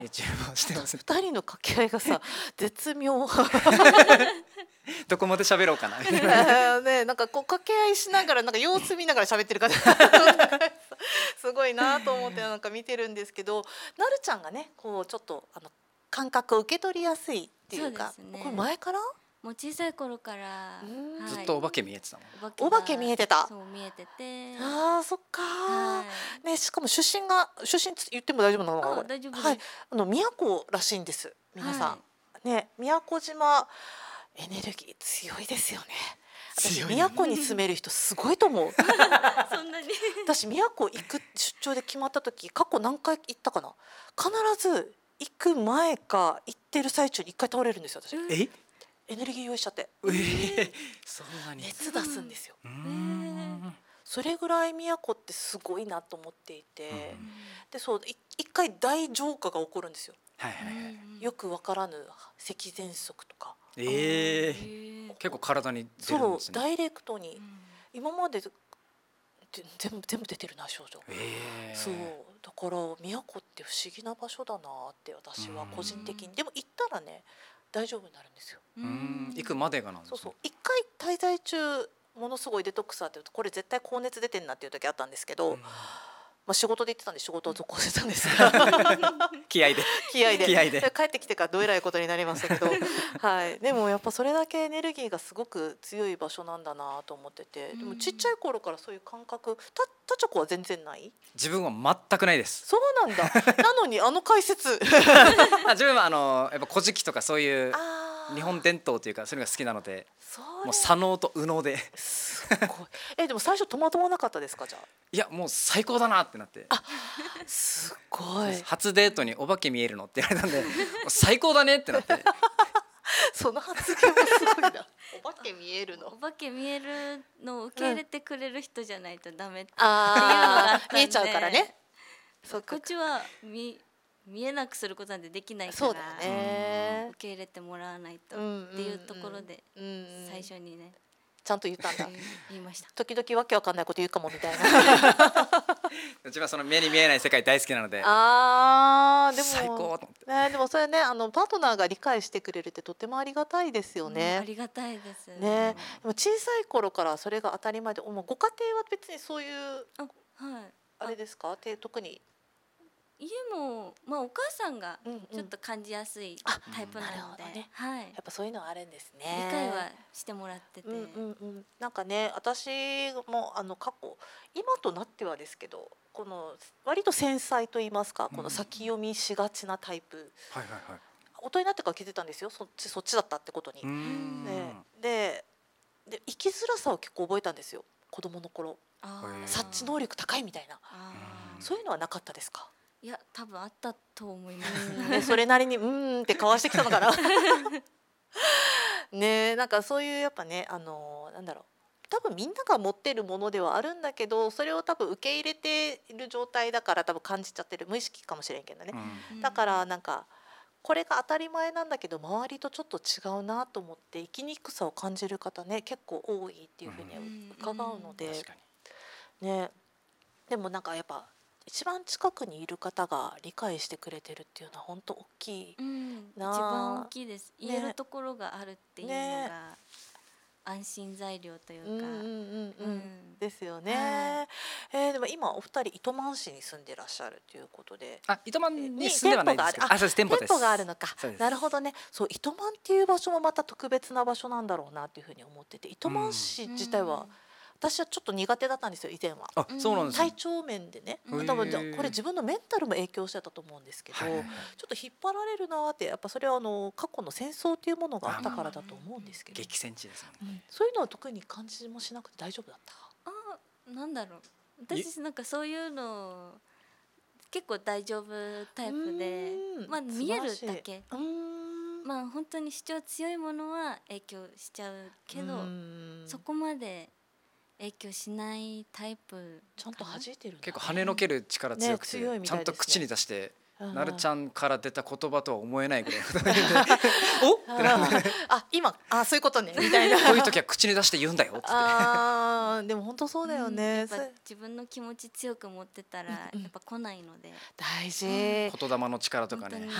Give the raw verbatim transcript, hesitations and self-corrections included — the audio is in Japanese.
一応してます。 ふたりの掛け合いがさ絶妙どこまで喋ろうかなみたいなね、なんかこう掛け合いしながらなんか様子見ながら喋ってる感じすごいなと思ってなんか見てるんですけど、なるちゃんがねこうちょっとあの感覚を受け取りやすいっていうか、 そうですね、 これ前からもう小さい頃から、 うんはい、 ずっとお化け見えてたもん。 お化け見えてた。 そう見えてて、 あーそっかー、 はね、しかも出身が出身つ言っても大丈夫なのかな、 あこれ大丈夫です、 はい、あの宮古らしいんです皆さん、 はね、宮古島エネルギー強いですよね。私強いね宮古に住める人すごいと思うそんなに私宮古行く出張で決まった時過去何回行ったかな、必ず行く前か行ってる最中に一回倒れるんですよ私、 えエネルギー用意しちゃって、 えー、そんなに。 熱出すんですよ、 うーんそれぐらい宮古ってすごいなと思っていて、 うんでそうい一回大浄化が起こるんですよ、 はいはいはい。 よくわからぬ咳喘息とか、 ええー結構体に出るんそうですね。 ダイレクトに、 うん今までで全部全部出てるな症状、 ええそうだから宮古って不思議な場所だなって私は個人的に、でも行ったらね大丈夫になるんですよ。 うーん行くまでがなんですね。 そうそう一回滞在中ものすごいデトックスあってこれ絶対高熱出てんなっていう時あったんですけど、 うんまあ、仕事で行ってたんで仕事を続行してたんですが気合で気合で気合で帰ってきてからどえらいことになりましたけど、はい、でもやっぱそれだけエネルギーがすごく強い場所なんだなと思ってて、でもちっちゃい頃からそういう感覚たたちゃこは全然ない？ 自分は全くないです。 そうなんだなのにあの解説あ自分はあのやっぱ古事記とかそういうあー日本伝統というかそういうのが好きなので、 そもうれ左脳と右脳で、 すごいえでも最初戸惑わなかったですか？じゃいやもう最高だなってなって。 あすごい初デートにお化け見えるのって言われたんでもう最高だねってなってその発言もすごいなお化け見えるのお化け見えるのを受け入れてくれる人じゃないとダメって、 あっていうのがあったんでー見えちゃうからね。そうかこっちは見見えなくすることなんてできないから、 そうだよね受け入れてもらわないとうんうんうんっていうところでうんうん最初にねちゃんと言ったんだ言い言いました。 時々わけわかんないこと言うかもみたいなうちはその目に見えない世界大好きなのであーでも最高と思ってね、でもそれねあのパートナーが理解してくれるってとてもありがたいですようんあね。 りがたいです。 ねでも小さい頃からそれが当たり前で、もうご家庭は別にそういうあはいあれですか？て特に家もまあお母さんがうんうんちょっと感じやすいあタイプななるので、 ほどねはいやっぱそういうのはあるんですね。 理解はしてもらってて、 うんうんうん、なんかね私もあの過去今となってはですけどこの割と繊細と言いますかこの先読みしがちなタイプ、 はいはいはい。 大人になってから気づいたんですよそっちそっちだったってことに。 うーんねでで生きづらさを結構覚えたんですよ子供の頃。 あーへー察知能力高いみたいなあーそういうのはなかったですか？ いや多分あったと思います。 ね、それなりにうーんってかわしてきたのかなねなんかそういうやっぱねあのなんだろう多分みんなが持ってるものではあるんだけどそれを多分受け入れている状態だから多分感じちゃってる無意識かもしれんけどね、 うんだからなんかこれが当たり前なんだけど周りとちょっと違うなと思って生きにくさを感じる方ね結構多いっていうふうにうん伺うので、 確かにねでもなんかやっぱ一番近くにいる方が理解してくれてるっていうのは本当大きい。 うん、一なあ番大きいです。 ね言えるところがあるっていうのねが安心材料というか、 うんうんうんうんうんですよね、 はえーでも今お二人糸満市に住んでらっしゃるということであ糸満に住んではないですけど、 店舗があるあそうです店舗です。 店舗があるのかそうですなるほどね。そう糸満っていう場所もまた特別な場所なんだろうなっていうふうに思ってて糸満市自体は、私はちょっと苦手だったんですよ以前は。 あそうなんですね。 体調面でね、 うん多分へーこれ自分のメンタルも影響してたと思うんですけど、 はいはいはいちょっと引っ張られるなーってやっぱそれはあの過去の戦争っていうものがあったからだと思うんですけど、 激戦地ですもんね。 うんそういうのは特に感じもしなくて大丈夫だった。 あなんだろう私なんかそういうの結構大丈夫タイプでうーんまあ見えるだけうーんまあ本当に主張強いものは影響しちゃうけど、 うーんそこまで影響しないタイプちゃんと弾いてるんだね結構跳ねのける力強くて、 ね強いみたいですねちゃんと口に出してなるちゃんから出た言葉とは思えないぐらいおってなるあ今あそういうことねみたいなこういう時は口に出して言うんだよっつってあーでも本当そうだようんね、 やっぱそれ自分の気持ち強く持ってたらやっぱ来ないので、 大事、 言霊の力とかね本当に